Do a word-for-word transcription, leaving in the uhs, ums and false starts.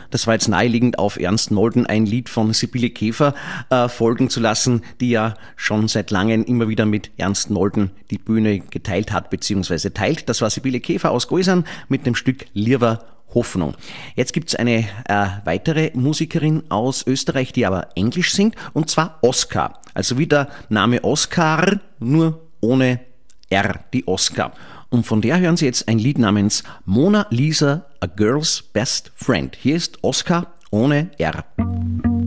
das war jetzt naheliegend, auf Ernst Nolden ein Lied von Sibylle Käfer äh, folgen zu lassen, die ja schon seit langem immer wieder mit Ernst Nolden die Bühne geteilt hat bzw. teilt. Das war Sibylle Käfer aus Goisern mit dem Stück Lirver Hoffnung. Jetzt gibt's eine äh, weitere Musikerin aus Österreich, die aber Englisch singt, und zwar Oskar. Also wie der Name Oskar, nur ohne R, die Oskar. Und von der hören Sie jetzt ein Lied namens Mona Lisa, A Girl's Best Friend. Hier ist Oskar ohne R.